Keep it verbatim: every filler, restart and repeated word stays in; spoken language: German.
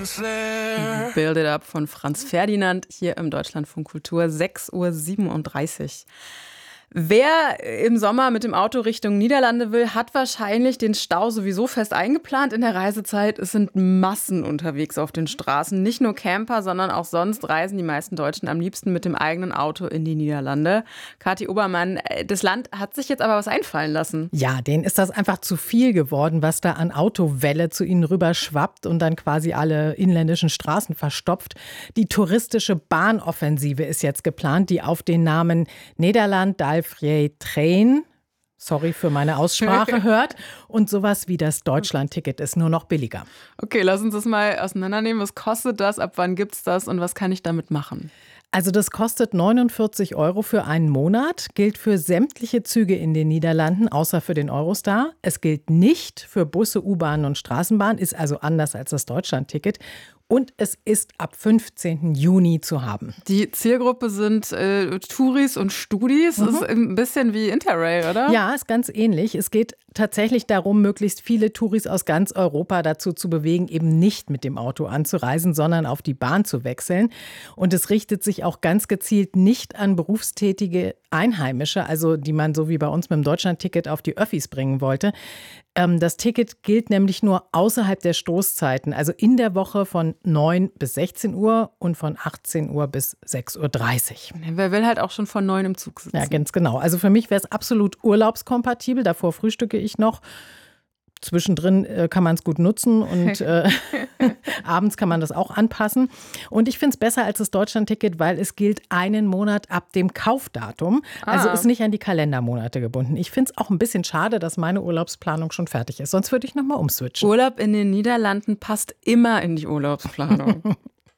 Build It Up von Franz Ferdinand hier im Deutschlandfunk Kultur, sechs Uhr siebenunddreißig. Wer im Sommer mit dem Auto Richtung Niederlande will, hat wahrscheinlich den Stau sowieso fest eingeplant in der Reisezeit. Es sind Massen unterwegs auf den Straßen. Nicht nur Camper, sondern auch sonst reisen die meisten Deutschen am liebsten mit dem eigenen Auto in die Niederlande. Kathi Obermann, das Land hat sich jetzt aber was einfallen lassen. Ja, denen ist das einfach zu viel geworden, was da an Autowelle zu ihnen rüber schwappt und dann quasi alle inländischen Straßen verstopft. Die touristische Bahnoffensive ist jetzt geplant, die auf den Namen Nederland Dalfree Train, sorry für meine Aussprache, hört. Und sowas wie das Deutschland-Ticket ist nur noch billiger. Okay, lass uns das mal auseinandernehmen. Was kostet das? Ab wann gibt's das? Und was kann ich damit machen? Also das kostet neunundvierzig Euro für einen Monat, gilt für sämtliche Züge in den Niederlanden, außer für den Eurostar. Es gilt nicht für Busse, U-Bahnen und Straßenbahnen, ist also anders als das Deutschland-Ticket. Und es ist ab fünfzehnten Juni zu haben. Die Zielgruppe sind äh, Touris und Studis. Mhm. Ist ein bisschen wie Interrail, oder? Ja, ist ganz ähnlich. Es geht tatsächlich darum, möglichst viele Touris aus ganz Europa dazu zu bewegen, eben nicht mit dem Auto anzureisen, sondern auf die Bahn zu wechseln. Und es richtet sich auch ganz gezielt nicht an berufstätige Einheimische, also die man so wie bei uns mit dem Deutschland-Ticket auf die Öffis bringen wollte. Ähm, das Ticket gilt nämlich nur außerhalb der Stoßzeiten, also in der Woche von neun bis sechzehn Uhr und von achtzehn Uhr bis sechs Uhr dreißig. Wer will halt auch schon von neun im Zug sitzen. Ja, ganz genau. Also für mich wäre es absolut urlaubskompatibel. Davor frühstücke ich noch. Zwischendrin äh, kann man es gut nutzen und äh, abends kann man das auch anpassen. Und ich finde es besser als das Deutschland-Ticket, weil es gilt einen Monat ab dem Kaufdatum. Ah. Also ist nicht an die Kalendermonate gebunden. Ich finde es auch ein bisschen schade, dass meine Urlaubsplanung schon fertig ist. Sonst würde ich nochmal umswitchen. Urlaub in den Niederlanden passt immer in die Urlaubsplanung.